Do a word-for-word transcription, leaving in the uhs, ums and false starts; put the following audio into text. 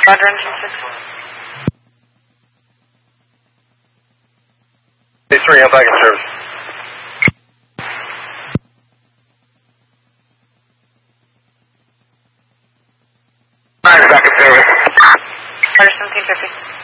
Roger, engine six. Hey, three, I'm back in service. Nine, back in service. Roger, seventeen fifty.